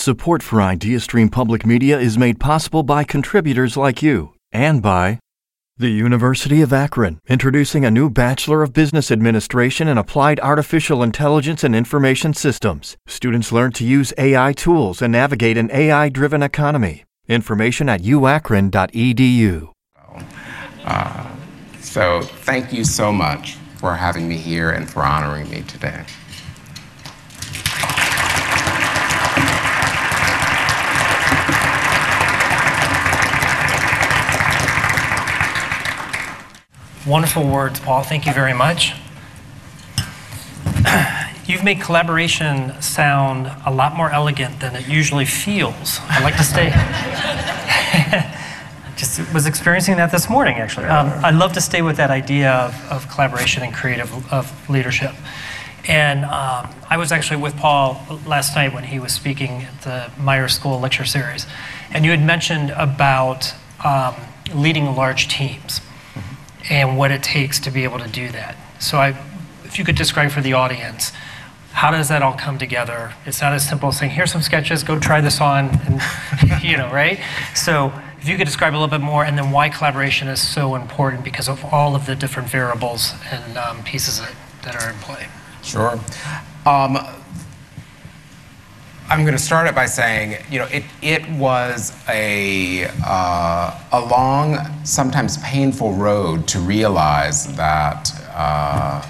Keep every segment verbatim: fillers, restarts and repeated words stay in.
Support for IdeaStream Public Media is made possible by contributors like you and by the University of Akron, introducing a new Bachelor of Business Administration in Applied Artificial Intelligence and Information Systems. Students learn to use A I tools and navigate an A I-driven economy. Information at u akron dot e d u. Uh, so thank you so much for having me here and for honoring me today. Wonderful words, Paul. Thank you very much. You've made collaboration sound a lot more elegant than it usually feels. I like to stay. Just was experiencing that this morning, actually. Um, I love to stay with that idea of, of collaboration and creative of leadership. And um, I was actually with Paul last night when he was speaking at the Myers School lecture series, and you had mentioned about um, leading large teams and what it takes to be able to do that. So I, if you could describe for the audience, how does that all come together? It's not as simple as saying, here's some sketches, go try this on, and you know, right? So if you could describe a little bit more, and then why collaboration is so important because of all of the different variables and um, pieces that, that are in play. Sure. Um, I'm going to start it by saying, you know, it, it was a, uh, a long, sometimes painful road to realize that uh,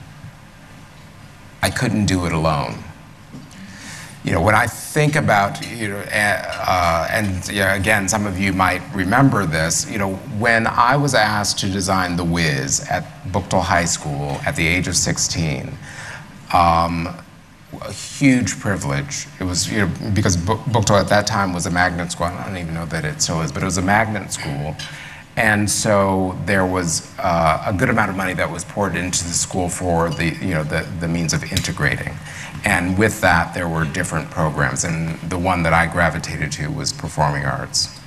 I couldn't do it alone. You know, when I think about, you know, uh, and you know, again, some of you might remember this, you know, when I was asked to design The Wiz at Buchtel High School at the age of sixteen, um, a huge privilege. It was, you know, because Buchtel at that time was a magnet school. I don't even know that it still is, but it was a magnet school. And so there was uh, a good amount of money that was poured into the school for the, you know, the, the means of integrating. And with that, there were different programs, and the one that I gravitated to was performing arts.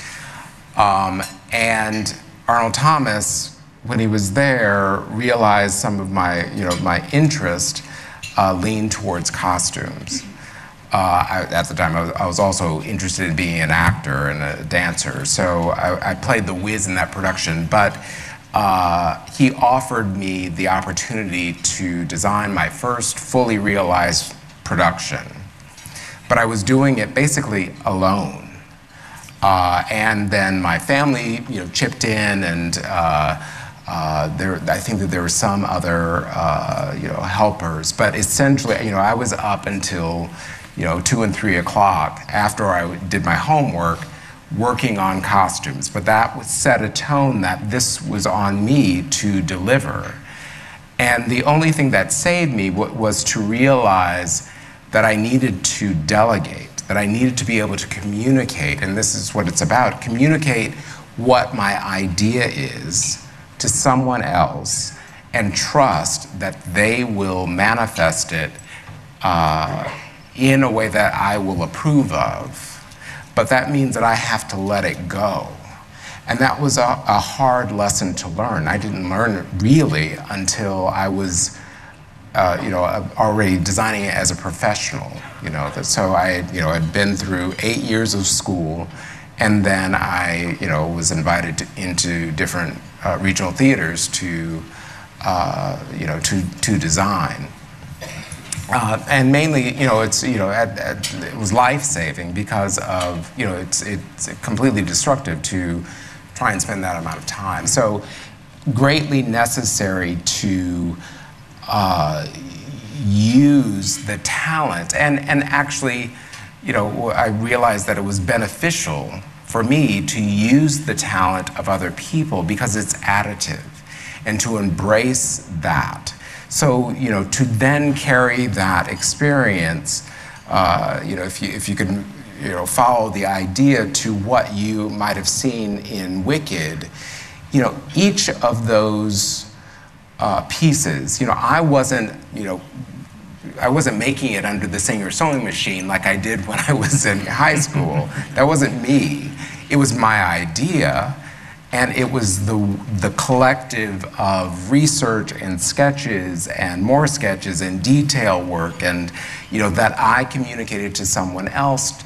Um, and Arnold Thomas, when he was there, realized some of my, you know, my interest uh, leaned towards costumes. Uh, I, at the time, I was, I was also interested in being an actor and a dancer, so I, I played The Wiz in that production, but uh, he offered me the opportunity to design my first fully realized production. But I was doing it basically alone. Uh, and then my family, you know, chipped in, and uh, uh, there, I think that there were some other, uh, you know, helpers, but essentially, you know, I was up until you know, two and three o'clock after I did my homework, working on costumes. But that would set a tone that this was on me to deliver. And the only thing that saved me was to realize that I needed to delegate, that I needed to be able to communicate, and this is what it's about, communicate what my idea is to someone else and trust that they will manifest it uh, in a way that I will approve of, but that means that I have to let it go. And that was a, a hard lesson to learn. I didn't learn it really until I was, uh, you know, already designing it as a professional. You know, so I, you know, had been through eight years of school, and then I, you know, was invited to, into different uh, regional theaters to, uh, you know, to to design. Uh, and mainly, you know, it's, you know, at, at, it was life-saving because of, you know, it's, it's completely destructive to try and spend that amount of time. So greatly necessary to uh, use the talent. And, and actually, you know, I realized that it was beneficial for me to use the talent of other people because it's additive, and to embrace that. So, you know, to then carry that experience, uh, you know, if you, if you can, you know, follow the idea to what you might have seen in Wicked, you know, each of those uh, pieces, you know, I wasn't, you know, I wasn't making it under the Singer sewing machine like I did when I was in high school. That wasn't me. It was my idea. And it was the, the collective of research and sketches and more sketches and detail work, and, you know, that I communicated to someone else